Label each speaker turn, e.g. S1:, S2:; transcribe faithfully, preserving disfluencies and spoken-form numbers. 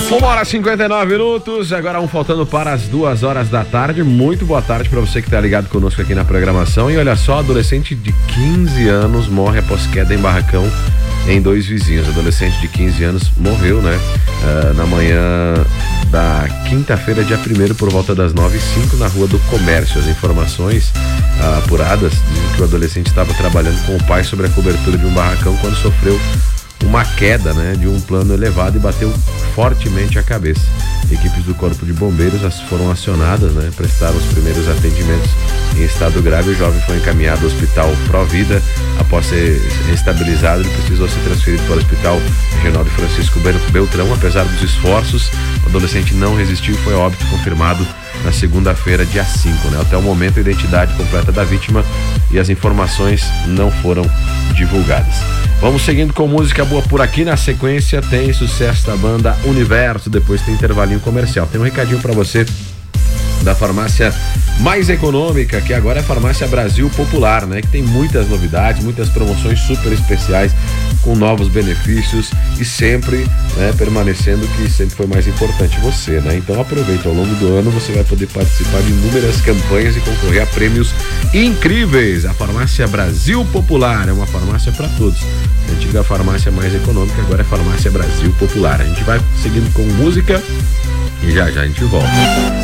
S1: Uma hora e cinquenta e nove minutos, agora um faltando para as duas horas da tarde. Muito boa tarde para você que está ligado conosco aqui na programação. E olha só, adolescente de quinze anos morre após queda em barracão em Dois Vizinhos. Adolescente de quinze anos morreu, né? Uh, na manhã da quinta-feira, dia primeiro, por volta das nove e cinco, na Rua do Comércio. As informações uh, apuradas dizem que o adolescente estava trabalhando com o pai sobre a cobertura de um barracão quando sofreu uma queda, né, de um plano elevado e bateu fortemente a cabeça. Equipes do Corpo de Bombeiros foram acionadas, né, prestaram os primeiros atendimentos em estado grave. O jovem foi encaminhado ao Hospital Provida. Após ser estabilizado, ele precisou ser transferido para o Hospital Regional de Francisco Beltrão. Apesar dos esforços, o adolescente não resistiu e foi a óbito confirmado na segunda-feira, dia cinco, né? Até o momento, a identidade completa da vítima e as informações não foram divulgadas. Vamos seguindo com música boa por aqui. Na sequência tem sucesso da banda Universo, depois tem intervalinho comercial. Tem um recadinho para você da farmácia mais econômica, que agora é a Farmácia Brasil Popular, né? Que tem muitas novidades, muitas promoções super especiais, com novos benefícios e sempre, né, permanecendo que sempre foi mais importante você, né? Então aproveita, ao longo do ano você vai poder participar de inúmeras campanhas e concorrer a prêmios incríveis. A Farmácia Brasil Popular é uma farmácia para todos. A antiga farmácia mais econômica, agora é Farmácia Brasil Popular. A gente vai seguindo com música e já já a gente volta.